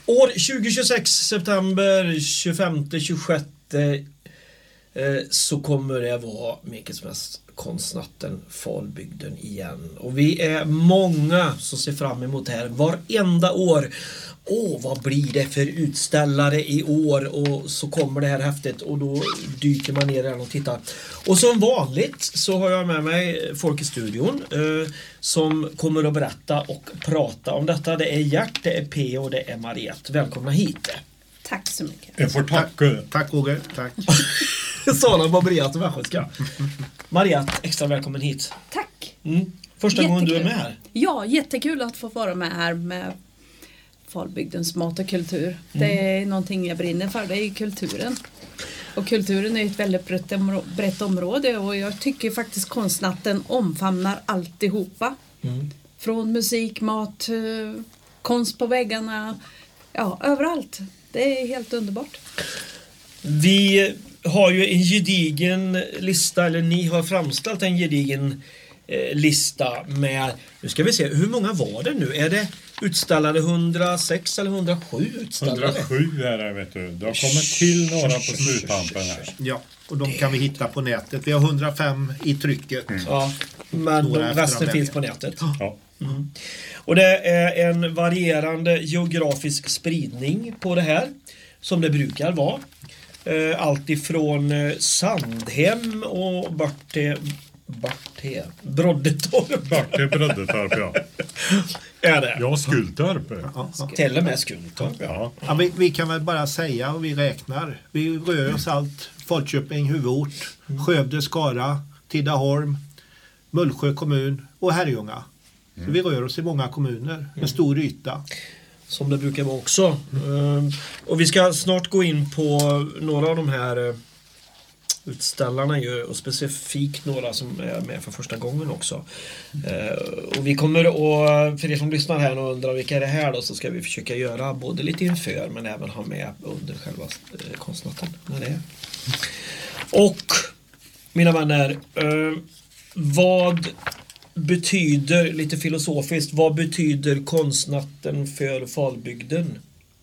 År 2026, september 25-26 så kommer det vara Mekelsmäss konstnatten Falbygden igen. Och vi är många som ser fram emot det här varenda år. Vad blir det för utställare i år? Och så kommer det här häftigt och då dyker man ner där och tittar. Och som vanligt så har jag med mig folk i studion som kommer att berätta och prata om detta. Det är Gert, det är P och det är Mariette. Välkomna hit. Tack så mycket. Jag får tacka. Tack Åge, tack. Sala Mariette och Västgötska. Mariette, extra välkommen hit. Tack. Första gången du är Jättekul. med här. Ja, jättekul att få vara med här med Falbygdens mat och kultur. Det är någonting jag brinner för, det är ju kulturen. Och kulturen är ett väldigt brett område och jag tycker faktiskt konstnatten omfamnar alltihopa. Från musik, mat, konst på väggarna, ja, överallt. Det är helt underbart. Vi har ju en gedigen lista, eller ni har framställt en gedigen lista med, nu ska vi se, hur många var det nu? Är det utställare 106 eller 107 utställare? 107 är det, vet du. Det har kommit till några på sluttampen här. Ja, och de kan vi hitta på nätet. Vi har 105 i trycket. Ja, men Några resten efter finns på nätet. Ja. Och det är en varierande geografisk spridning på det här, som det brukar vara. Allt ifrån Sandhem och Broddetorp, ja. Är det? Ja, Skultorp. Till och med Skultorp, ja. Ja, vi kan väl bara säga och vi räknar. Vi rör oss allt. Falköping, huvudort, Skövde, Skara, Tidaholm, Mullsjö kommun och Herrljunga. Så vi rör oss i många kommuner med stor yta. Som det brukar vara också. Och vi ska snart gå in på några av de här utställarna ju, och specifikt några som är med för första gången också. Och vi kommer att, för er som lyssnar här och undrar vilka är det här då, så ska vi försöka göra både lite inför men även ha med under själva konstnatten. Och mina vänner, vad betyder, lite filosofiskt, vad betyder konstnatten för Falbygden?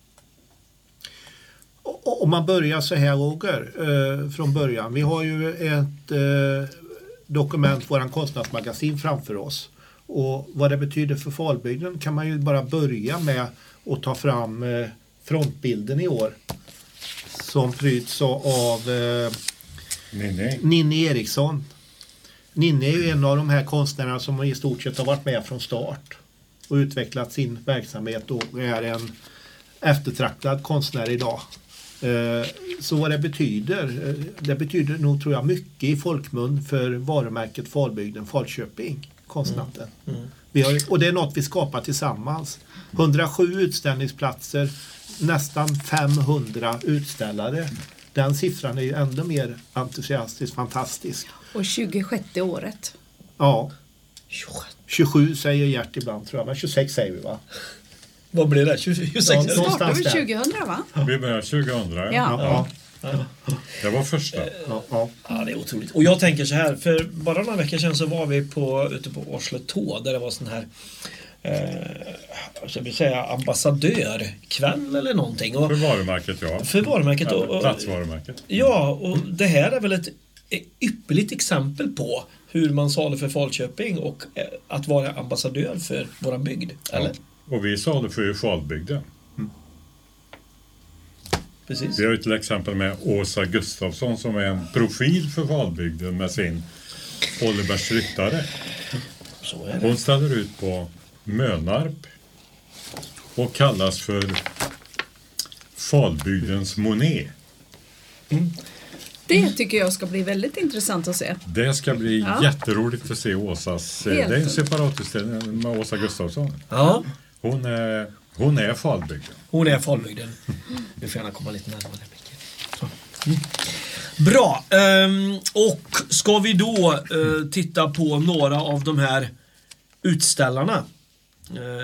Om man börjar så här, Roger, från början. Vi har ju ett dokument, våran konstnärsmagasin framför oss. Och vad det betyder för Falbygden kan man ju bara börja med att ta fram frontbilden i år. Som pryds av Ninni Eriksson. Ninni är ju en av de här konstnärerna som i stort sett har varit med från start och utvecklat sin verksamhet och är en eftertraktad konstnär idag. Så vad det betyder nog, tror jag, mycket i folkmun för varumärket Falbygden, Falköping, konstnatten. Och det är något vi skapar tillsammans. 107 utställningsplatser, nästan 500 utställare. Den siffran är ju ändå mer entusiastisk, fantastisk. Och 26:e året. Ja. 27 säger Gert ibland, tror jag. Men 26 säger vi, va? Vad blir det? 26? Ja, Startade vi 2000, va? Vi började 2000. Ja. Det var första. Ja, det är otroligt. Och jag tänker så här, för bara några veckor sedan så var vi ute på Årsletå där det var sån här jag vill säga ambassadörkväll eller någonting. Och för varumärket, ja. För varumärket. Och platsvarumärket. Ja, och det här är väl ett ypperligt exempel på hur man sa det för Falköping och att vara ambassadör för våran bygd, eller? Ja. Och vi sa det för Falbygden. Precis. Vi har ju till exempel med Åsa Gustafsson som är en profil för Falbygden med sin Olivers ryttare. Så är det. Hon ställer ut på Mönarp och kallas för Falbygdens Monet. Det tycker jag ska bli väldigt intressant att se. Det ska bli jätteroligt att se Åsas. Det är en separatutställning med Åsa Gustafsson. Ja. Hon är Falbygden. Hon är Falbygden. Vi får gärna komma lite närmare. Bra. Och ska vi då titta på några av de här utställarna?